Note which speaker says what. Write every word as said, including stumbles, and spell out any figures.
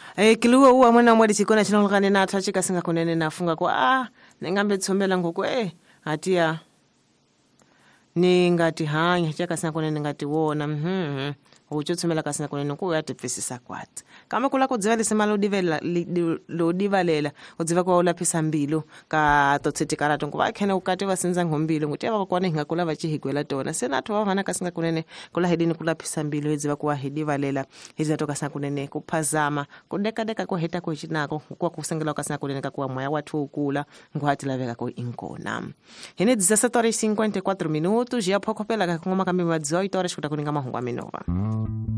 Speaker 1: Eh kiluwa uwa mwana mwadi chikona chinolokane na atachika singa kunene nafunga kwa ah nengambe tsombela ngoko eh hatia ni ngati hanya chaka singa kunene ngati wona mhm uchotsomela kasina kunene ku yati pfisisa kwati kama kula kudziva lisema lodivela lodivalela udziva kwa ulapisa mbilo ka totsetikara tongo vakhena ukate vasinza ngombilo nguti ava kwana hinga kula vachihigwela tona senato vavana kasinga kunene kula hedini kulapisa mbilo edziva kwa hedivalela edziva toka singa kunene kuphazama kudeka deka kwa heta ko chinako kwa kusengela kasinga kunene kwa moya wathu ukula ngwati laveka ko inkona hene dezessete horas e cinquenta e quatro minutos ya phokopela ka ngoma kambi ma dezoito horas kuta kuninga mahungu aminova.